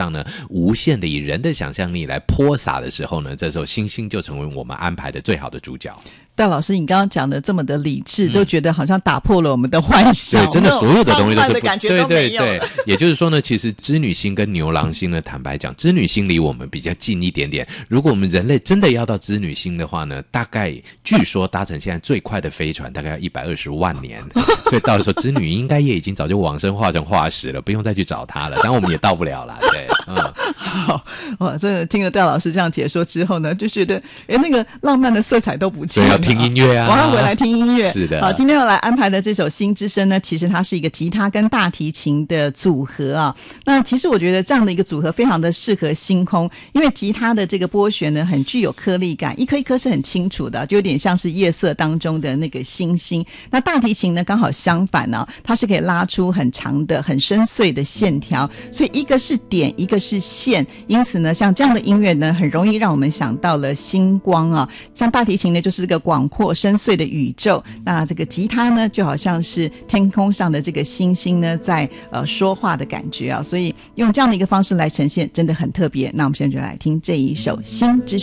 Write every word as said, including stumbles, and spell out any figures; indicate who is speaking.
Speaker 1: 上呢无限的以人的想象力来泼洒的时候呢，这时候星星就成为我们安排的最好的主角。
Speaker 2: 戴老师，你刚刚讲的这么的理智、嗯、都觉得好像打破了我们的幻想。
Speaker 1: 对，真的所有的东西都是不
Speaker 2: 的感觉都没有了。
Speaker 1: 对对对，也就是说呢，其实织女星跟牛郎星呢，坦白讲，织女星离我们比较近一点点。如果我们人类真的要到织女星的话呢，大概据说搭乘现在最快的飞船大概要一百二十万年，所以到时候织女应该也已经早就往生化成化石了，不用再去找她了。但我们也到不了啦，对，嗯，
Speaker 2: 好，哇，真的听了戴老师这样解说之后呢，就觉得哎，那个浪漫的色彩都不见了。
Speaker 1: 所以要听音乐啊，
Speaker 2: 我要回来听音乐。
Speaker 1: 是的。
Speaker 2: 好，今天要来安排的这首《星之声》呢，其实它是一个吉他跟大提琴的组合啊。那其实我觉得这样的一个组合非常的适合星空，因为吉他的这个拨弦呢，很具有颗粒感，一颗一颗是很清楚的，就有点像是夜色当中的那个星星。那大提琴呢，刚好相反啊，它是可以拉出很长的、很深邃的线条，所以一个是点，一个是线，因此呢，像这样的音乐呢，很容易让我们想到了星光啊。像大提琴呢，就是这个广阔深邃的宇宙，那这个吉他呢，就好像是天空上的这个星星呢，在呃说话的感觉啊，所以用这样的一个方式来呈现，真的很特别。那我们现在就来听这一首《星之声》。